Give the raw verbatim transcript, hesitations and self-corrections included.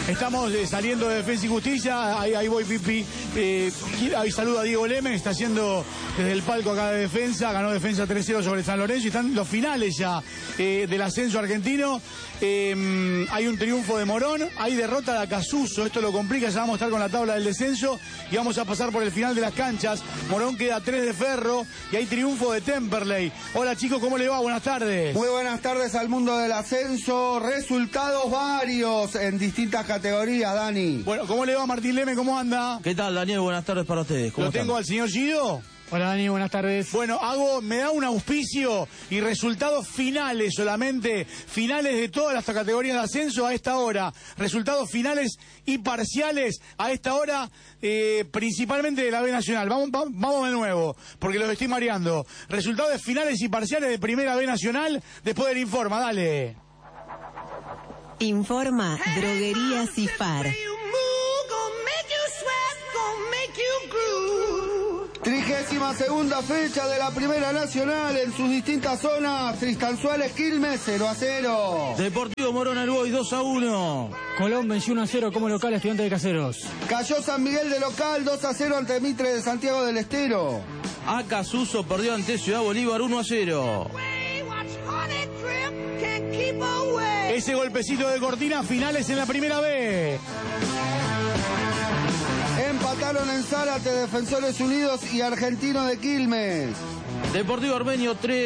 Estamos eh, saliendo de Defensa y Justicia, ahí, ahí voy Pipi, eh, ahí saludo a Diego Leme, que está haciendo desde el palco acá de Defensa, ganó Defensa tres cero sobre San Lorenzo y están los finales ya eh, del ascenso argentino. Eh, hay un triunfo de Morón, hay derrota de Acasuso, esto lo complica, ya vamos a estar con la tabla del descenso y vamos a pasar por el final de las canchas. Morón queda tres de Ferro y hay triunfo de Temperley. Hola chicos, ¿cómo le va? Buenas tardes. Muy buenas tardes al mundo del ascenso, resultados varios en distintas categorías, Dani. Bueno, ¿cómo le va Martín Leme? ¿Cómo anda? ¿Qué tal, Daniel? Buenas tardes para ustedes. ¿Cómo ¿Lo están? tengo al señor Gido? Hola Dani, buenas tardes. Bueno, hago, me da un auspicio y resultados finales solamente, finales de todas las categorías de ascenso a esta hora, resultados finales y parciales a esta hora, eh, principalmente de la B Nacional. Vamos, vamos, vamos de nuevo, porque los estoy mareando. Resultados finales y parciales de Primera B Nacional, después del Informa, dale. Informa Droguería Cifar. Trigésima segunda fecha de la Primera Nacional en sus distintas zonas. Tristanzueles Quilmes cero a cero. Deportivo Morón Alboy dos a uno. Colón venció uno a cero como local a Estudiantes de Caseros. Cayó San Miguel de local dos a cero ante Mitre de Santiago del Estero. Acasuso perdió ante Ciudad Bolívar uno a cero. Ese golpecito de cortina, finales en la Primera B. Empataron en Zárate Defensores Unidos y Argentino de Quilmes. Deportivo Armenio tres.